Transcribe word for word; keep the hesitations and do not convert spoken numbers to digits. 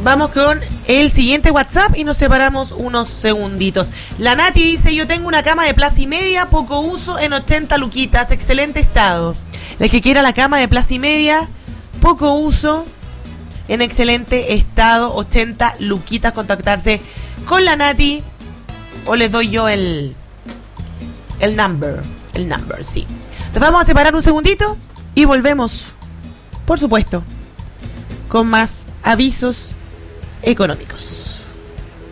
Vamos con el siguiente WhatsApp y nos separamos unos segunditos. La Nati dice, yo tengo una cama de plaza y media, poco uso, en ochenta luquitas, excelente estado. El que quiera la cama de plaza y media, poco uso, en excelente estado, ochenta luquitas, contactarse con la Nati, o les doy yo el, el number, el number, sí. Nos vamos a separar un segundito y volvemos, por supuesto, con más avisos económicos.